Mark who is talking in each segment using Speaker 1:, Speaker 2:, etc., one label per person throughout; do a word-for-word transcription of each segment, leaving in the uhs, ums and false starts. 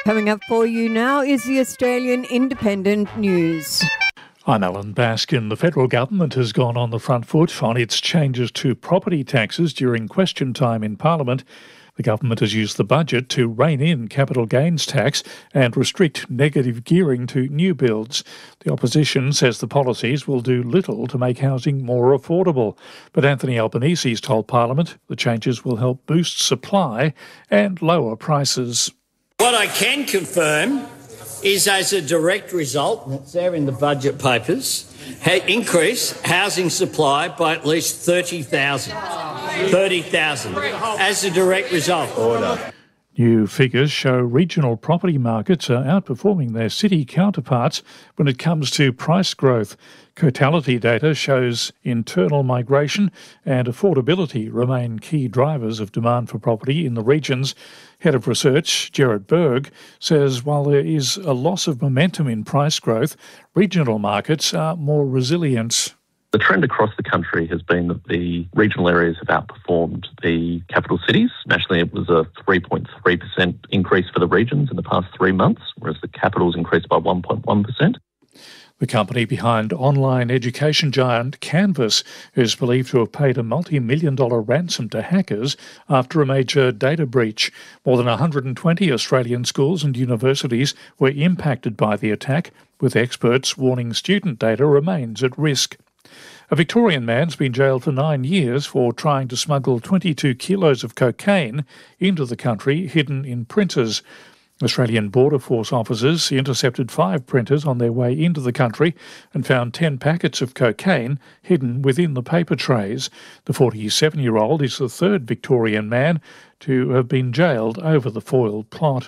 Speaker 1: Coming up for you now is the Australian Independent News.
Speaker 2: I'm Alan Baskin. The federal government has gone on the front foot on its changes to property taxes during question time in Parliament. The government has used the budget to rein in capital gains tax and restrict negative gearing to new builds. The opposition says the policies will do little to make housing more affordable. But Anthony Albanese has told Parliament the changes will help boost supply and lower prices.
Speaker 3: What I can confirm is, as a direct result, and it's there in the budget papers, ha- increase housing supply by at least thirty thousand. thirty thousand as a direct result. Order.
Speaker 2: New figures show regional property markets are outperforming their city counterparts when it comes to price growth. Cotality data shows internal migration and affordability remain key drivers of demand for property in the regions. Head of Research, Gerard Berg, says while there is a loss of momentum in price growth, regional markets are more resilient.
Speaker 4: The trend across the country has been that the regional areas have outperformed the capital cities. Nationally, it was a three point three percent increase for the regions in the past three months, whereas the capitals increased by one point one percent.
Speaker 2: The company behind online education giant Canvas is believed to have paid a multi-million dollar ransom to hackers after a major data breach. More than one hundred twenty Australian schools and universities were impacted by the attack, with experts warning student data remains at risk. A Victorian man's been jailed for nine years for trying to smuggle twenty-two kilos of cocaine into the country hidden in printers. Australian Border Force officers intercepted five printers on their way into the country and found ten packets of cocaine hidden within the paper trays. The forty-seven-year-old is the third Victorian man to have been jailed over the foiled plot.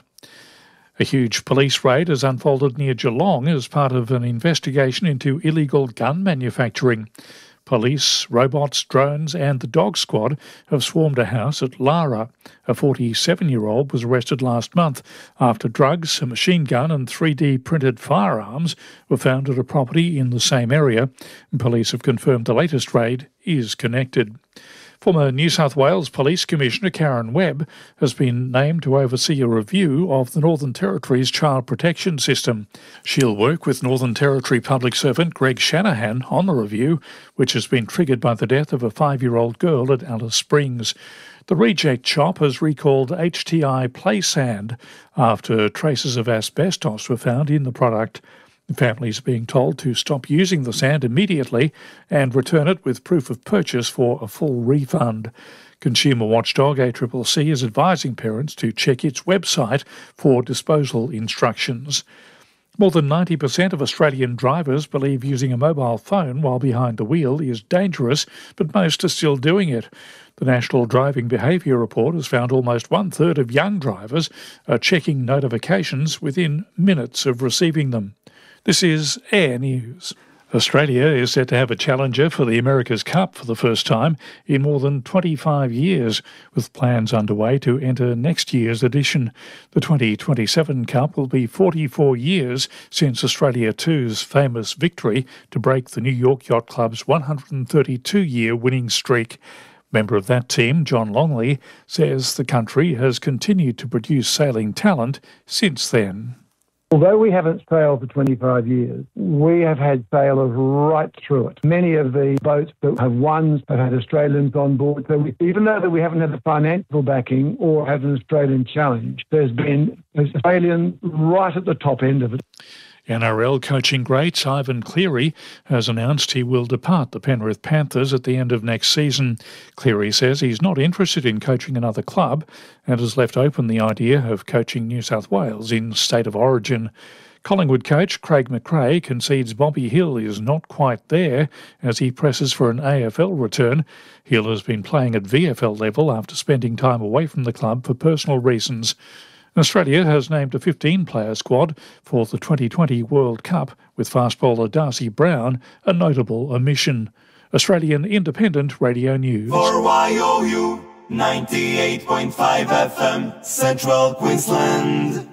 Speaker 2: A huge police raid has unfolded near Geelong as part of an investigation into illegal gun manufacturing. Police, robots, drones and the dog squad have swarmed a house at Lara. A forty-seven-year-old was arrested last month after drugs, a machine gun and three D printed firearms were found at a property in the same area. Police have confirmed the latest raid is connected. Former New South Wales Police Commissioner Karen Webb has been named to oversee a review of the Northern Territory's child protection system. She'll work with Northern Territory Public Servant Greg Shanahan on the review, which has been triggered by the death of a five-year-old girl at Alice Springs. The reject shop has recalled H T I play sand after traces of asbestos were found in the product. The family is being told to stop using the sand immediately and return it with proof of purchase for a full refund. Consumer watchdog A C C C is advising parents to check its website for disposal instructions. More than ninety percent of Australian drivers believe using a mobile phone while behind the wheel is dangerous, but most are still doing it. The National Driving Behaviour Report has found almost one-third of young drivers are checking notifications within minutes of receiving them. This is Air News. Australia is set to have a challenger for the America's Cup for the first time in more than twenty-five years, with plans underway to enter next year's edition. The twenty twenty-seven Cup will be forty-four years since Australia two's famous victory to break the New York Yacht Club's one hundred thirty-two-year winning streak. Member of that team, John Longley, says the country has continued to produce sailing talent since then.
Speaker 5: Although we haven't sailed for twenty-five years, we have had sailors right through it. Many of the boats that have won have had Australians on board. So we, even though that we haven't had the financial backing or had an Australian challenge, there's been Australian right at the top end of it.
Speaker 2: N R L coaching great Ivan Cleary has announced he will depart the Penrith Panthers at the end of next season. Cleary says he's not interested in coaching another club and has left open the idea of coaching New South Wales in State of Origin. Collingwood coach Craig McRae concedes Bobby Hill is not quite there as he presses for an A F L return. Hill has been playing at V F L level after spending time away from the club for personal reasons. Australia has named a fifteen-player squad for the twenty twenty World Cup, with fast bowler Darcy Brown a notable omission. Australian Independent Radio News.
Speaker 6: For Y O U ninety-eight point five F M, Central Queensland.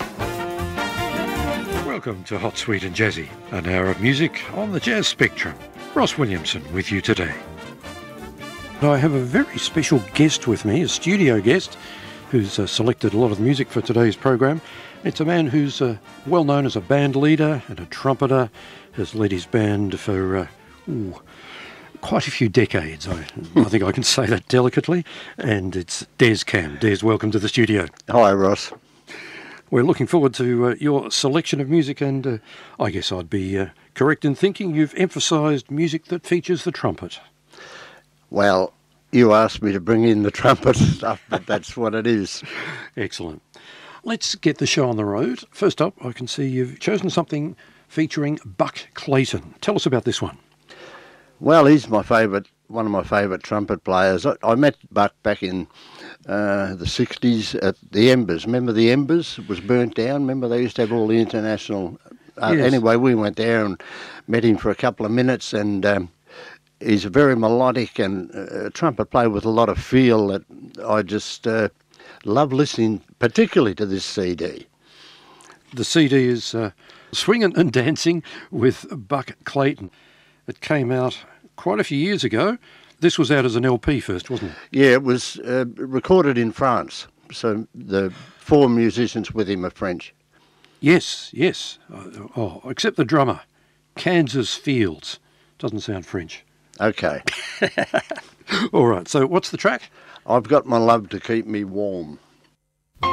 Speaker 7: Welcome to Hot, Sweet and Jazzy, an hour of music on the jazz spectrum. Ross Williamson with you today. I have a very special guest with me, a studio guest. who's uh, selected a lot of the music for today's program. It's a man who's uh, well known as a band leader and a trumpeter, has led his band for uh, ooh, quite a few decades. I, I think I can say that delicately. And it's Des Cam. Des, welcome to the studio.
Speaker 8: Hi, Ross.
Speaker 7: We're looking forward to uh, your selection of music, and uh, I guess I'd be uh, correct in thinking you've emphasised music that features the trumpet.
Speaker 8: Well, you asked me to bring in the trumpet stuff, but that's what it is.
Speaker 7: Excellent. Let's get the show on the road. First up, I can see you've chosen something featuring Buck Clayton. Tell us about this one.
Speaker 8: Well, he's my favourite, one of my favourite trumpet players. I, I met Buck back in uh, the sixties at the Embers. Remember the Embers? It was burnt down. Remember they used to have all the international... Uh,
Speaker 7: Yes.
Speaker 8: Anyway, we went there and met him for a couple of minutes, and um, he's a very melodic and uh, trumpet player with a lot of feel that I just uh, love listening, particularly to this C D.
Speaker 7: The C D is uh, Swinging and Dancing with Buck Clayton. It came out quite a few years ago. This was out as an L P first, wasn't it?
Speaker 8: Yeah, it was uh, recorded in France, so the four musicians with him are French.
Speaker 7: Yes, yes. Uh, oh, except the drummer. Kansas Fields. Doesn't sound French.
Speaker 8: Okay.
Speaker 7: All right, so what's the track?
Speaker 8: I've got my love to keep me warm.